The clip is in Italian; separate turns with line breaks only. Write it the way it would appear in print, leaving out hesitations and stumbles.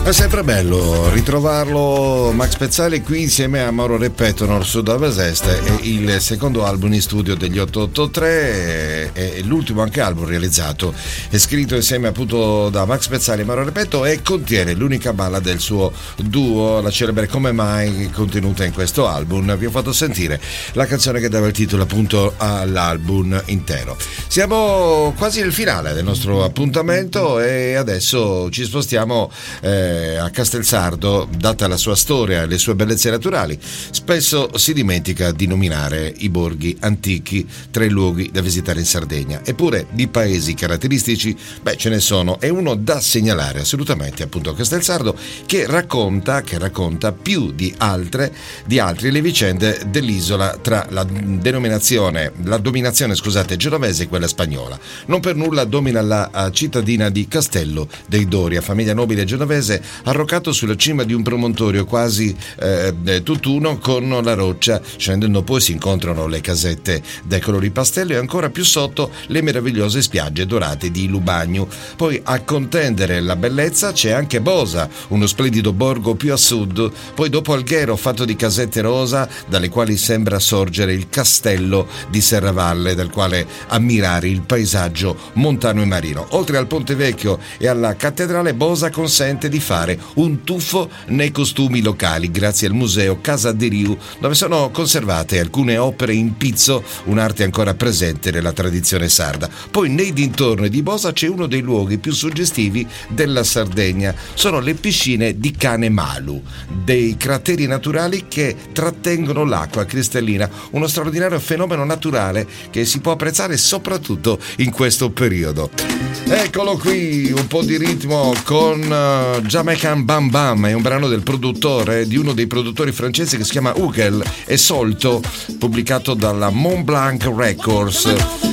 È sempre bello ritrovarlo Max Pezzali qui insieme a Mauro Repetto, Nord Sud Ovest Est. È il secondo album in studio degli 883, è l'ultimo anche album realizzato e scritto insieme appunto da Max Pezzali e Mauro Repetto, e contiene l'unica balla del suo duo, la celebre Come Mai, contenuta in questo album. Vi ho fatto sentire la canzone che dava il titolo appunto all'album intero. Siamo quasi nel finale del nostro appuntamento e adesso ci spostiamo a Castelsardo. Data la sua storia e le sue bellezze naturali, spesso si dimentica di nominare i borghi antichi tra i luoghi da visitare in Sardegna. Eppure di paesi caratteristici, ce ne sono, e uno da segnalare assolutamente appunto Castelsardo, che racconta più di altri le vicende dell'isola tra la dominazione genovese e quella spagnola. Non per nulla domina la cittadina di Castello dei Doria, famiglia nobile genovese arroccato sulla cima di un promontorio quasi tutt'uno con la roccia. Scendendo poi si incontrano le casette dai colori pastello e ancora più sotto le meravigliose spiagge dorate di Lubagno. Poi a contendere la bellezza c'è anche Bosa, uno splendido borgo più a sud. Poi dopo Alghero, fatto di casette rosa dalle quali sembra sorgere il castello di Serravalle, dal quale ammirare il paesaggio montano e marino. Oltre al Ponte Vecchio e alla cattedrale, Bosa consente di fare un tuffo nei costumi locali grazie al museo Casa de Riu, dove sono conservate alcune opere in pizzo, un'arte ancora presente nella tradizione sarda. Poi nei dintorni di Bosa c'è uno dei luoghi più suggestivi della Sardegna, sono le piscine di Cane Malu, dei crateri naturali che trattengono l'acqua cristallina, uno straordinario fenomeno naturale che si può apprezzare soprattutto in questo periodo. Eccolo qui, un po' di ritmo con Jamaican Bam Bam, è un brano del produttore, di uno dei produttori francesi che si chiama Ugel e Solto, pubblicato dalla Mont Blanc Records.